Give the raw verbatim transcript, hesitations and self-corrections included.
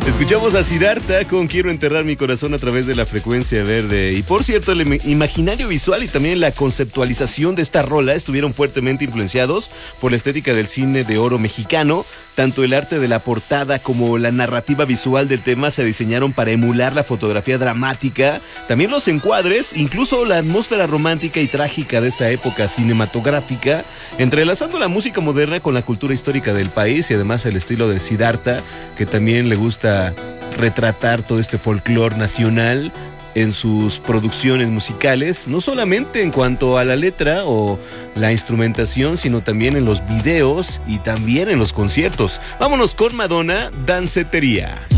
Escuchamos a Siddhartha con Quiero enterrar mi corazón a través de la frecuencia verde. Y por cierto, el im- imaginario visual y también la conceptualización de esta rola estuvieron fuertemente influenciados por la estética del cine de oro mexicano. Tanto el arte de la portada como la narrativa visual del tema se diseñaron para emular la fotografía dramática, también los encuadres, incluso la atmósfera romántica y trágica de esa época cinematográfica, entrelazando la música moderna con la cultura histórica del país y además el estilo de Siddhartha, que también le gusta retratar todo este folclore nacional en sus producciones musicales, no solamente en cuanto a la letra o la instrumentación, sino también en los videos y también en los conciertos. Vámonos con Madonna, Dancetería.